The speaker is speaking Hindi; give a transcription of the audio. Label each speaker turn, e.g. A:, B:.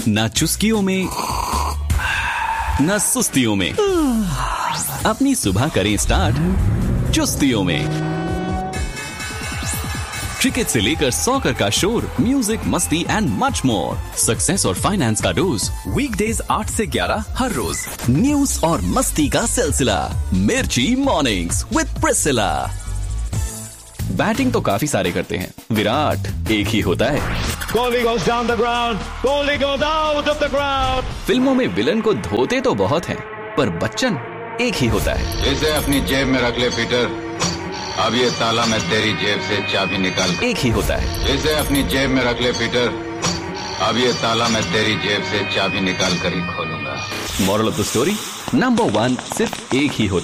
A: ना चुस्कियों में ना सुस्तियों में, अपनी सुबह करें स्टार्ट चुस्तियों में। क्रिकेट से लेकर सॉकर का शोर, म्यूजिक, मस्ती एंड मच मोर। सक्सेस और फाइनेंस का डोज वीकडेज 8 से 11 हर रोज। न्यूज और मस्ती का सिलसिला मिर्ची मॉर्निंग्स विद प्रिसिला। बैटिंग तो काफी सारे करते हैं, विराट एक ही होता है।
B: Kohli goes down the ground. Kohli goes out of the ground.
A: फिल्मों में विलन को धोते तो बहुत हैं, पर बच्चन एक ही होता है।
C: इसे अपनी जेब में रख ले पीटर, अब ये ताला मैं तेरी जेब से चाबी निकाल कर।
A: एक ही होता है।
C: इसे अपनी जेब में रख ले पीटर, अब ये ताला मैं तेरी जेब से चाबी निकाल कर ही खोलूंगा।
A: Moral of the story, number 1 सिर्फ एक ही होता है।